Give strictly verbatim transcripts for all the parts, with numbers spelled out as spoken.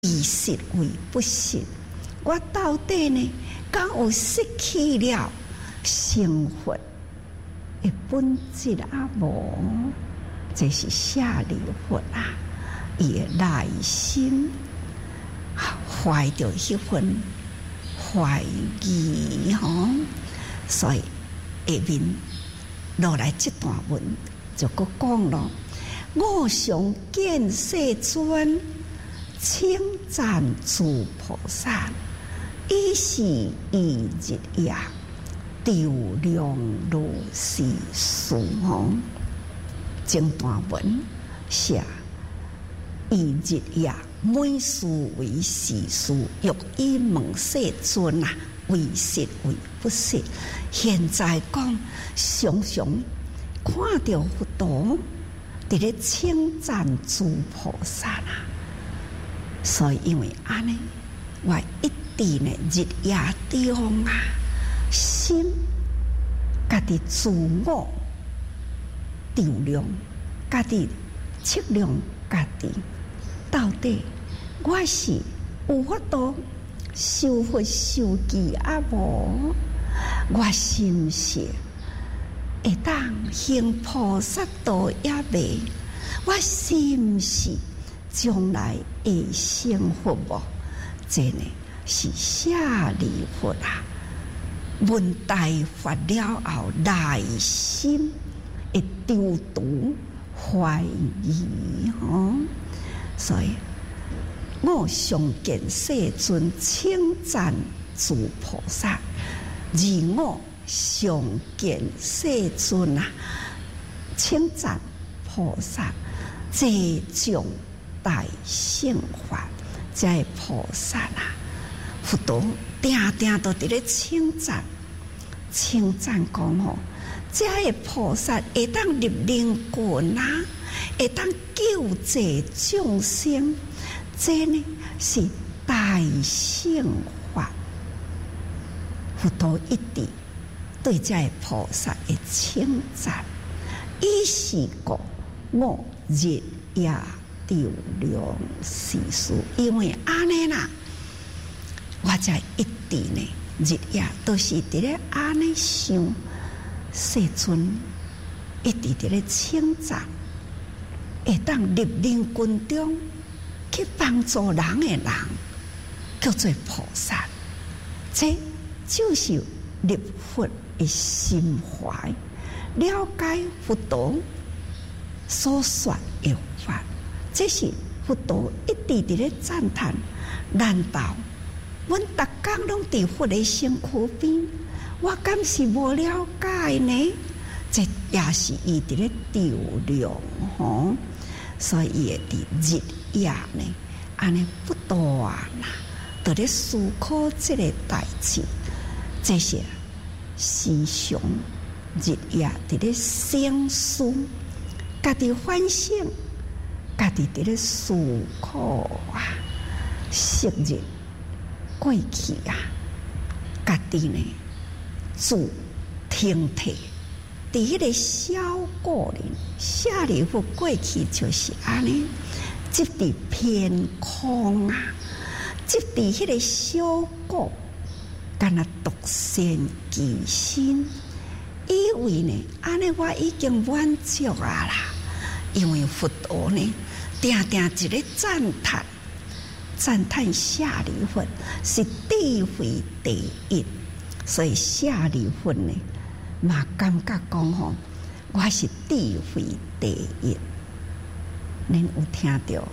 以实为不实，我到底呢，敢有失去了生活的本质啊？无，这是舍利弗啊，伊的内心怀着迄份怀疑吼，所以下面落来这段文就搁讲咯。我常见世尊称赞诸菩萨，以是以日夜调量如是事吼。整段文写以日夜每事为是事，欲以问世尊啊，为实为不实。现在讲常常看到佛陀伫咧称赞诸菩萨啊，所以因为安尼，我一直呢日夜中啊，心家己自我调量，家己测量家己，到底我是有法度修佛修记啊无？我是毋是会当行菩萨道也未？我是毋是将来会成佛无？这呢是舍利弗啊！问大法了后，内心会丢毒怀疑吼，所以我常见世尊称赞诸菩萨，而我常见世尊啊，称赞菩萨，这种大乘法，这菩萨啊，佛陀定定都伫咧称赞，称赞讲吼，这个菩萨会当入灵魂啊，会当救济众生，这呢是大乘法。佛陀一直对这个菩萨的称赞，伊是讲我日夜调量是事，因为安尼啦，我才一直呢日夜都是伫咧安尼想，世尊一直伫咧称赞，会当入灵魂中去帮助人的人，叫做菩萨，这就是入佛的心怀，了解佛陀所说的法，这是佛陀一直伫咧赞叹。难道阮逐工拢伫佛的身躯边，我敢是无了解呢？这也是伊伫咧调量吼，所以伊会伫日夜呢，安尼不断啦，伫咧思考这个代志。这些时常日夜伫咧省思，家己反省，家己伫咧思考啊，昔日过去啊，家己呢自听体，伫迄个小果林，舍利弗过去就是安尼，即伫偏空啊，即伫迄个小果。干那独善其身，以为呢，安尼我已经满足啊啦。因为佛陀呢，定定一个赞叹，赞叹舍利弗是智慧第一，所以舍利弗呢，嘛感觉讲吼，我是智慧第一。恁有听到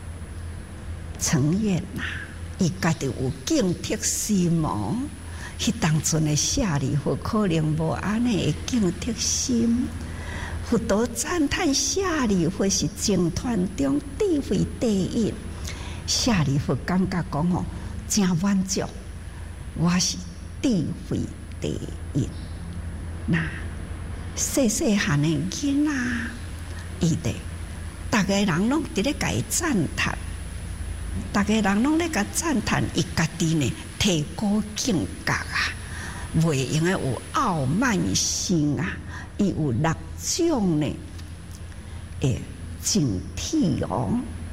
承认呐？伊家己有警惕心哦，迄当阵的舍利弗可能无安尼的警惕心。佛陀赞叹舍利弗是净团中智慧第一，舍利弗感觉讲吼，真满足，我是智慧第一。那细细汉的囡仔，伊哋，逐个人拢伫咧甲伊赞叹。大家人拢咧甲赞叹，伊家己呢提高境界啊，袂用诶有傲慢心啊，伊有六种呢诶警惕哦，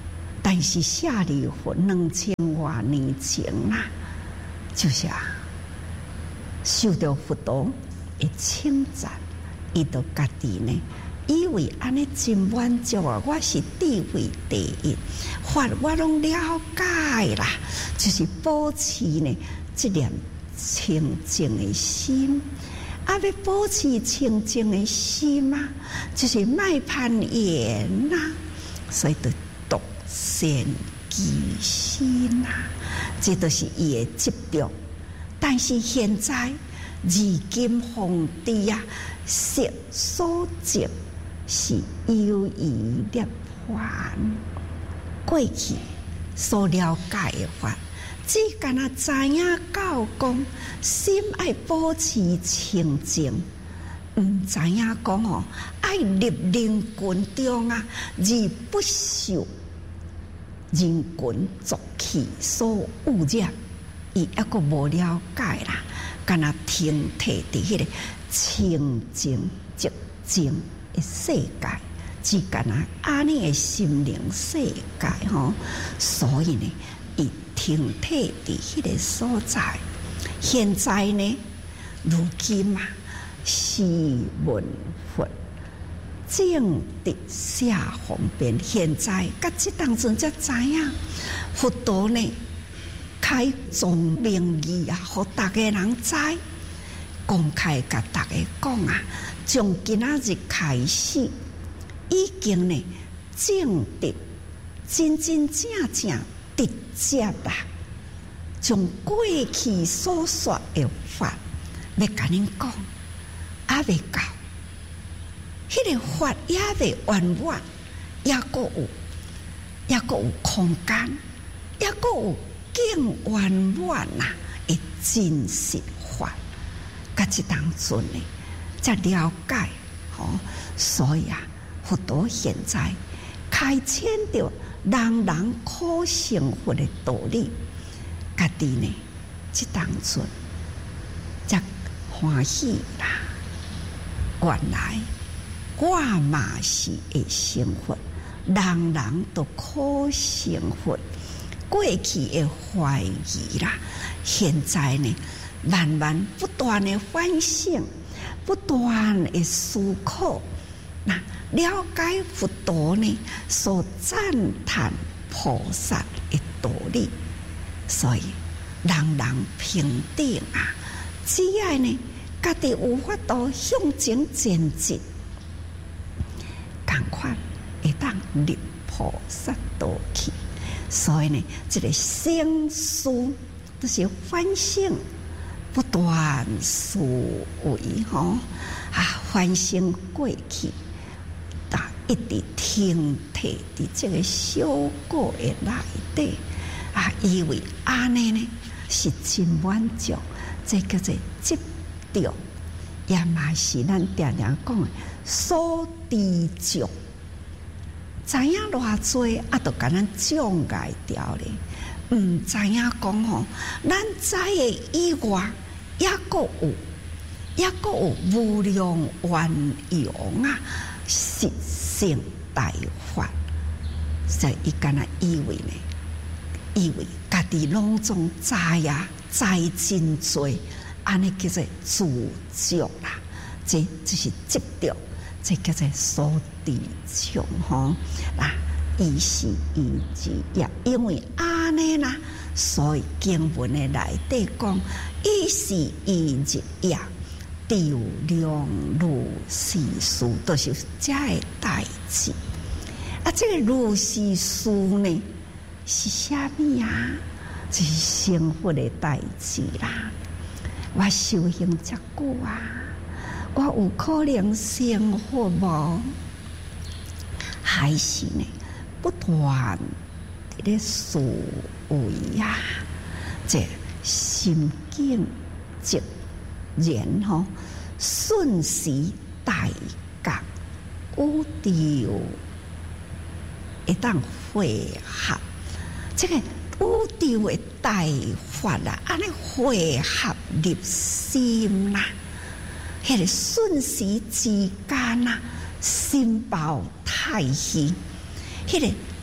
但是舍利弗两千多年前啦，就是啊，受到佛陀的称赞，伊就家己呢，以为安尼真满足啊！我是智慧第一，法我拢了解啦，就是保持呢这念清净的心。啊，要保持清净的心啊，就是莫攀缘呐，所以就独善其身呐，这都是伊的执着。但是现在如今皇帝啊，色所执是优于涅槃，过去所了解的法。只干那知影教讲，心爱保持清净，毋知影讲哦，爱入人群中啊，而不受人群浊气所污染。伊抑个无了解啦，干那停摕伫迄个清净寂静的世界，只干那安尼的心灵世界吼，所以呢，伊。停摕伫迄个所在，现在呢，如今啊，是闻佛正得下方便。现在甲即当阵才知影，佛陀呢开宗明义啊，互逐个人知，公开甲逐个讲啊，从今仔日开始，已经呢正得真真正正。直接啦，从过去所说的法，要甲恁讲，还未到，迄个法也未完完，也阁有，也阁有空间，也阁有更完完呐的真实法，甲即当阵呢，才了解，吼、哦，所以啊，佛陀现在开启着。人人可成佛的道理，家己呢，即当阵才欢喜啦。原来我嘛是会成佛，人人都可成佛。过去的怀疑啦，现在呢，慢慢不断的反省，不断的思考，那。了解佛陀呢所赞叹菩萨的道理，所以人人平等啊！只要呢，家己有法度向前前进，赶快会当入菩萨道去。所以呢，这个省思都是反省，不断思维吼啊，反省过去。一直停摕伫这个小果的内底啊，以为安尼呢是真满足，这叫做执着，也嘛是咱常常讲的所知足。知影偌济啊，都甲咱障碍掉咧，毋知影讲吼，咱知的以外，也阁有，也阁有无量圆融啊，实。性大法，所以伊敢若以为呢，以为家己拢总知呀，知真多，安尼叫做自足啦。这这是执着，这叫做所知足吼。嗱，伊是伊之也，因为安尼啦，所以经文的内底讲，伊是伊之也。调量如是事，都是这个代志。啊，这个如是事呢，是啥物啊？就是成佛的代志啦。我修行遮久啊，我有可能成佛无？还是呢，不断的思维啊，这心境直。然后瞬时大觉有điều会当汇合，这个有điều的大法啦，安尼汇合入心啦，迄个瞬时之间啊，心包太虚，迄个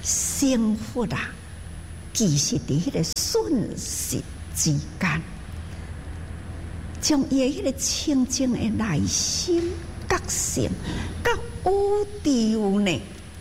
幸福啊，其实伫迄个瞬息之间，将伊迄个清净的内心觉醒，甲宇宙呢，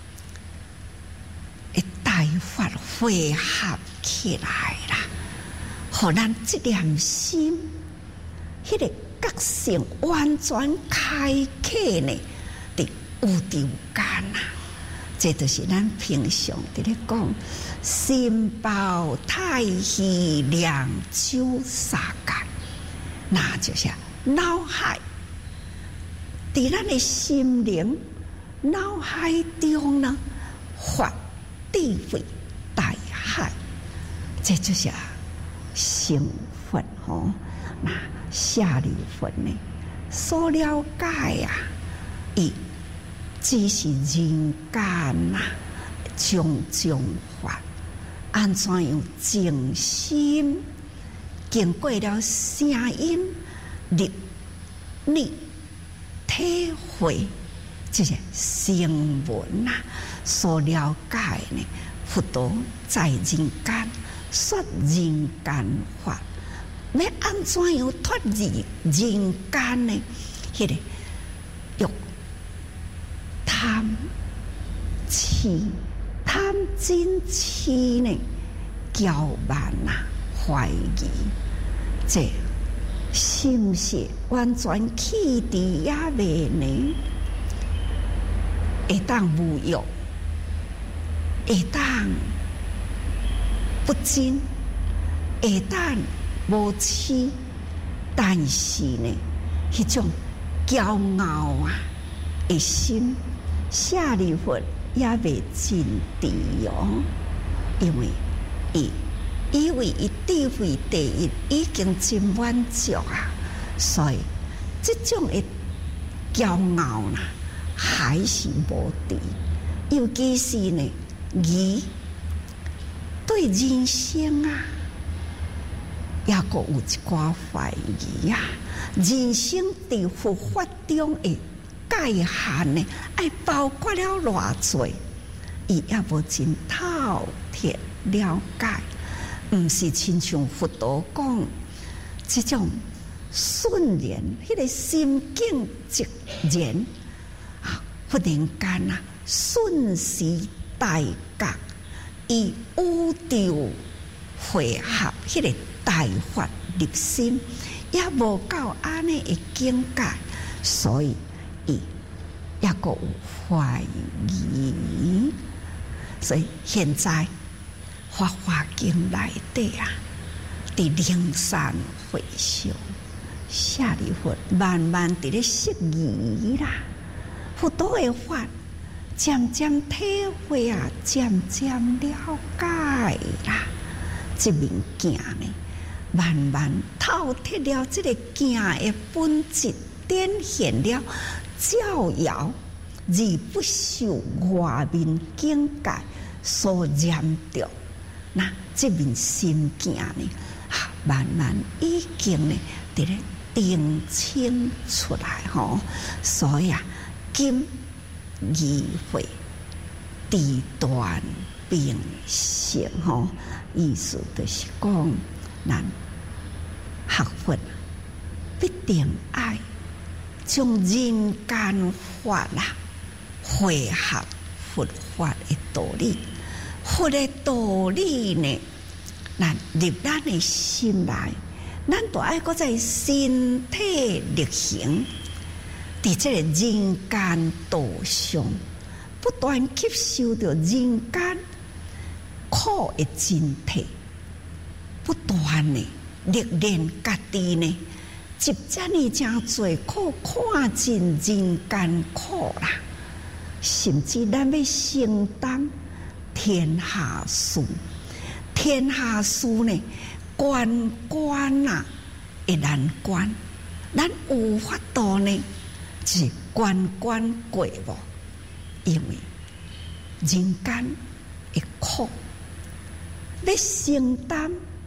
会大发汇合起来啦，互咱这念心，迄、那个觉醒完全开启呢，伫宇宙间啊！这就是咱平常伫咧讲，心包太虚，两周沙间，那就是脑海。伫咱的心灵脑海中呢，发智慧大海，这就是成分吼。那下流分呢，所了解啊，伊只是人间呐，种种法，安怎样静心，经过了声音、历历体会，这些声闻呐，所了解呢，佛陀在人间说人间法，要安怎样脱离人间呢？迄、那个欲贪痴、贪嗔痴呢，骄慢呐，怀疑，这是不是完全弃伫也未呢？会当无欲，会当不矜，会当无痴，但是呢，迄种骄傲啊的心，下离佛也未尽地哦，因为伊以为伊智慧第一已经真满足啊，所以这种的骄傲呐，还是无敌。尤其是呢，伊对人生啊，也阁有一寡怀疑啊。人生伫佛法中的界限呢，爱包括了偌济，伊也无真透彻了解。毋是亲像佛陀讲，这种瞬然，迄、那个心境即然啊，忽然间啊，瞬时大觉，以宇宙汇合，迄、那个大法入心，也无到安尼的境界，所以伊也阁有怀疑。所以现在。法华经内底啊，伫灵山会上，舍利弗慢慢伫咧释疑啦。佛陀的法渐渐体会啊，渐渐了解啦。这物件呢，慢慢透彻了这个件的本质，展现了照耀，而不受外面境界所染着。那这面心境呢，啊，慢慢已经呢，伫咧定清出来吼。所以啊，今议会地断并行吼，意思就是讲，咱学佛必定爱将人间法啦汇合佛法的道理。佛的道理呢，咱入咱的心内，咱都爱搁在身体力行，伫这个人间道上，不断吸收着人间苦的真谛，不断的历练家己呢，接遮呢真多苦，看尽人间苦啦，甚至咱要承担。天下事，天下事呢，关关啊，会难关。咱有法度呢，是关关过无？因为人间的苦，要承担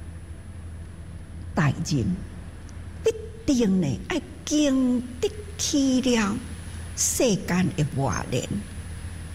大人，必定呢爱经得起了世间的磨练。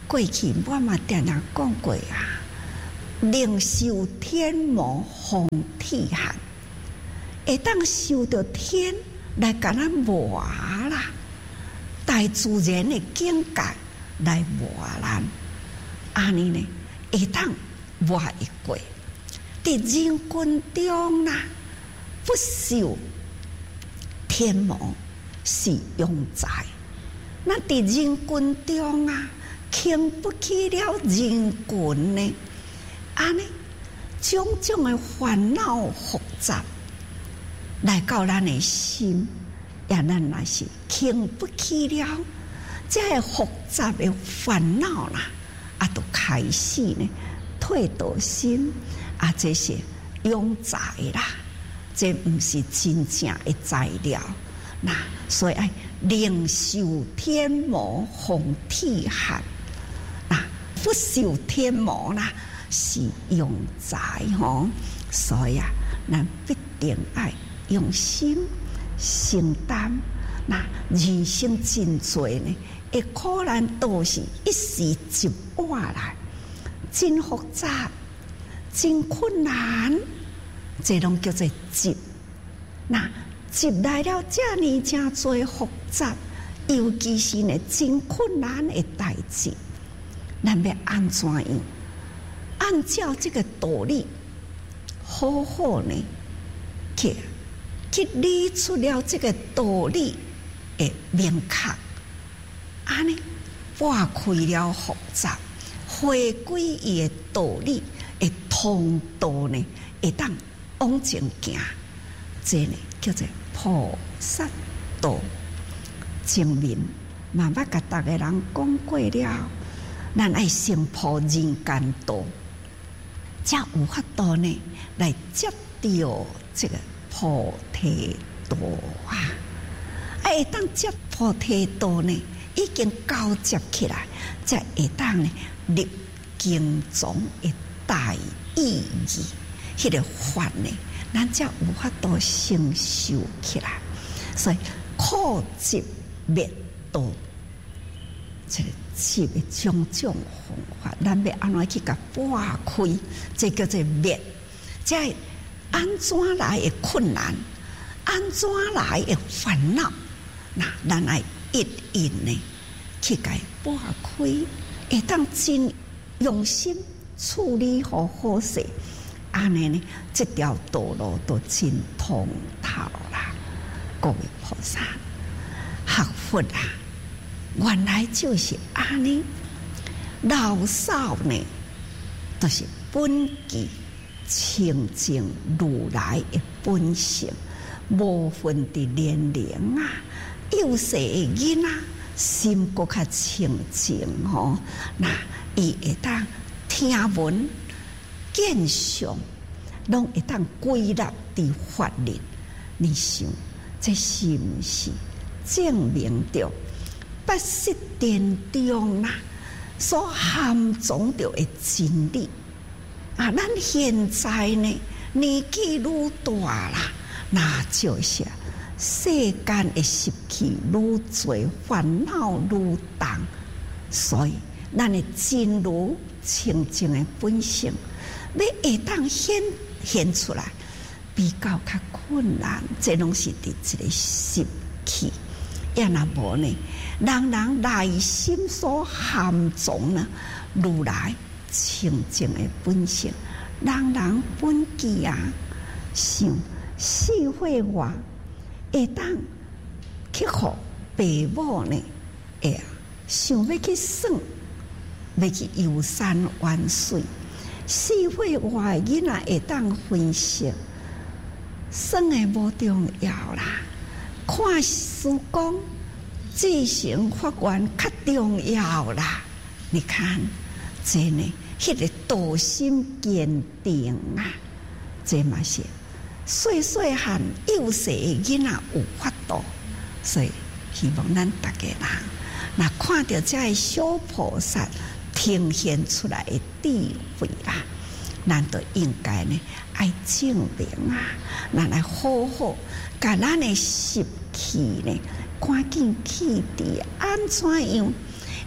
过去我嘛常常讲过啊，宁受天魔风体寒，会当受到天来甲咱磨啦，大自然的境界来磨咱，安尼呢会当活会过。伫人群中啦，不受天魔是庸才。那伫人群中啊，经不起了人群呢，安尼种种的烦恼复杂来到咱的心，也咱若是经不起了这个复杂的烦恼啦，啊，都开始呢退道心。啊，这些庸才啦，这不是真正的材料。那所以爱宁受天魔风体寒，那不受天魔啦是庸才吼。所以啊，咱必定爱用心承担。那人生真多呢，会苦难都是一时一碗来，真复杂。真困难，这拢叫做急。那急来了，这呢真多复杂，尤其是呢真困难的代志，咱要安怎样？按照这个道理，好好呢去去理出了这个道理的明确，安尼拨开了复杂，回归伊的道理。会通道呢，会当往前行，这呢叫做菩萨道。前面慢慢甲大家人讲过了，咱爱先破人间道，才有法度呢来接到这个菩提道啊！会当接菩提道呢，已经交接起来，才会当呢入经藏的大意义，迄个法呢，咱才有法度承受起来。所以苦集灭道，这个集的种种方法，咱要安怎去甲拨开？这叫做灭。这安怎来的困难？安怎来的烦恼？那咱爱一一呢去甲拨开，会当真用心。处理好好势，安尼呢，这条道路都真通透啦。各位菩萨，学佛啊，原来就是安尼。老少呢，都是本具清净如来的本性，无分的年龄啊，幼细的囡仔心搁较清净吼，那伊会当。听闻见相，拢会当归纳伫法律。你想，这是不是证明着八识殿中啦所含藏着的真理？啊，咱现在呢年纪愈大啦，那就是世间的习气愈多，烦恼愈重，所以咱的真如。清净的本性，要会当显现出来，比较较困难。这拢是伫一个习气，也若无呢，人人内心所含藏呢，如来清净的本性，人人本具啊，想社会外会当去互父母呢，会想要去算。要去游山玩水，社会外囡仔会当分析，算的无重要啦。看书讲，自行发愿较重要啦。你看，这呢，迄个道心坚定啊，这嘛是细细汉幼细的囡仔有法度，所以希望咱大家人，那看到这个小菩萨。呈现出来的智慧啦，咱都应该呢爱证明啊，咱来好好把咱的习气呢，赶紧去除，安怎样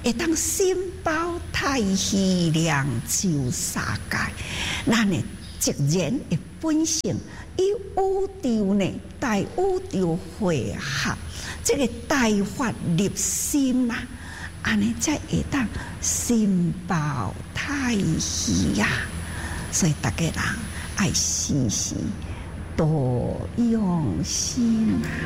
会当心包太虚量周三界，咱的直然的本性以宇宙呢大宇宙汇合，这个大法入心啊，安尼才会当心包太虚啊。所以大家人爱时时多用心啊。